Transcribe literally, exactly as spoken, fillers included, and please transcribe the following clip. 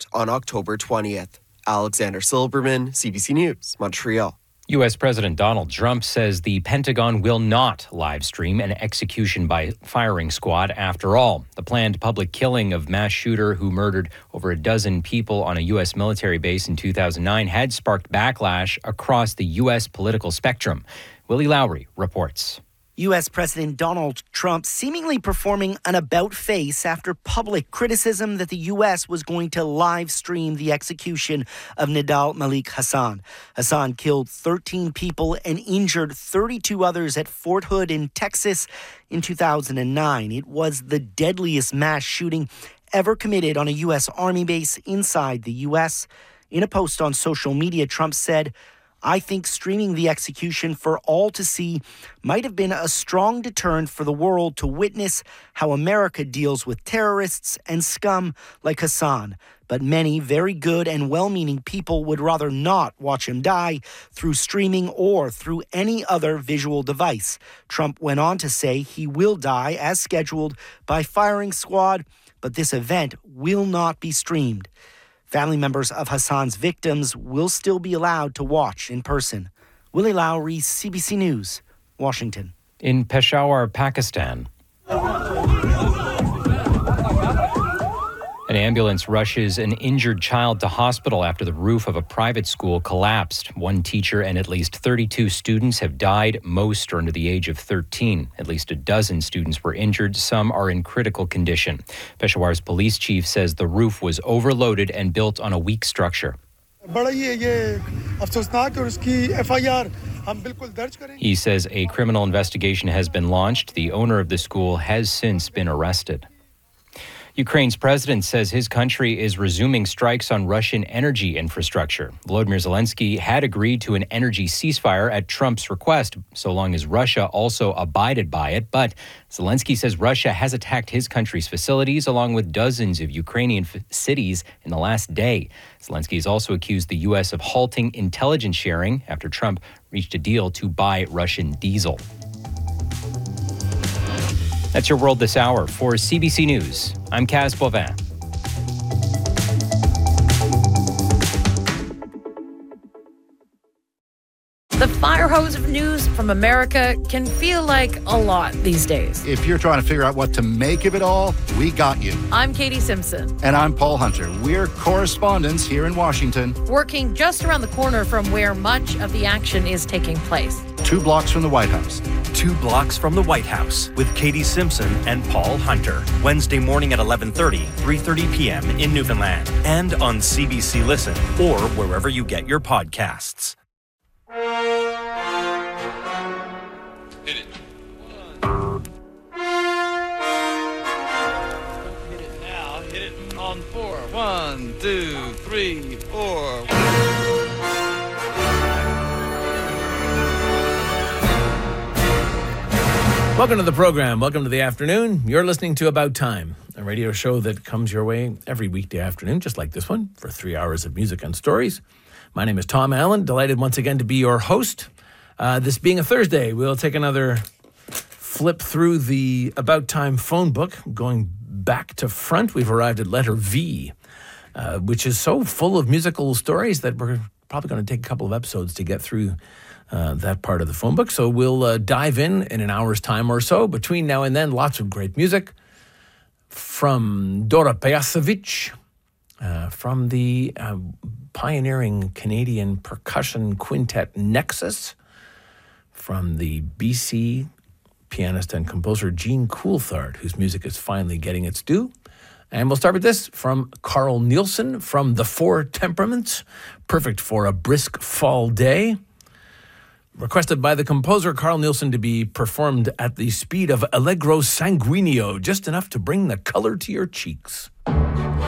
on October twentieth. Alexander Silberman, C B C News, Montreal. U S. President Donald Trump says the Pentagon will not live stream an execution by firing squad after all. The planned public killing of mass shooter who murdered over a dozen people on a U S military base in two thousand nine had sparked backlash across the U S political spectrum. Willie Lowry reports. U S. President Donald Trump seemingly performing an about-face after public criticism that the U S was going to live stream the execution of Nidal Malik Hasan. Hasan killed thirteen people and injured thirty-two others at Fort Hood in Texas in two thousand nine. It was the deadliest mass shooting ever committed on a U S. Army base inside the U S. In a post on social media, Trump said, "I think streaming the execution for all to see might have been a strong deterrent for the world to witness how America deals with terrorists and scum like Hasan. But many very good and well-meaning people would rather not watch him die through streaming or through any other visual device." Trump went on to say he will die as scheduled by firing squad, but this event will not be streamed. Family members of Hasan's victims will still be allowed to watch in person. Willie Lowry, C B C News, Washington. In Peshawar, Pakistan, an ambulance rushes an injured child to hospital after the roof of a private school collapsed. One teacher and at least thirty-two students have died. Most are under the age of thirteen. At least a dozen students were injured. Some are in critical condition. Peshawar's police chief says the roof was overloaded and built on a weak structure. He says a criminal investigation has been launched. The owner of the school has since been arrested. Ukraine's president says his country is resuming strikes on Russian energy infrastructure. Volodymyr Zelensky had agreed to an energy ceasefire at Trump's request, so long as Russia also abided by it. But Zelensky says Russia has attacked his country's facilities along with dozens of Ukrainian f- cities in the last day. Zelensky has also accused the U S of halting intelligence sharing after Trump reached a deal to buy Russian diesel. That's your World This Hour. For C B C News, I'm Kaz Bovin. The fire hose of news from America can feel like a lot these days. If you're trying to figure out what to make of it all, we got you. I'm Katie Simpson. And I'm Paul Hunter. We're correspondents here in Washington. Working just around the corner from where much of the action is taking place. Two blocks from the White House. Two blocks from the White House with Katie Simpson and Paul Hunter. Wednesday morning at eleven thirty, three thirty p.m. in Newfoundland. And on C B C Listen or wherever you get your podcasts. Hit it. One. Hit it now. Hit it on four. One, two, three, four. Welcome to the program. Welcome to the afternoon. You're listening to About Time, a radio show that comes your way every weekday afternoon, just like this one, for three hours of music and stories. My name is Tom Allen. Delighted once again to be your host. Uh, this being a Thursday, we'll take another flip through the About Time phone book. Going back to front, we've arrived at letter V, uh, which is so full of musical stories that we're probably going to take a couple of episodes to get through uh, that part of the phone book. So we'll uh, dive in in an hour's time or so. Between now and then, lots of great music from Dora Pejacevic, uh, from the uh, pioneering Canadian percussion quintet Nexus, from the B C pianist and composer Gene Coulthard, whose music is finally getting its due. And we'll start with this from Carl Nielsen from The Four Temperaments, perfect for a brisk fall day. Requested by the composer Carl Nielsen to be performed at the speed of Allegro Sanguineo, just enough to bring the color to your cheeks.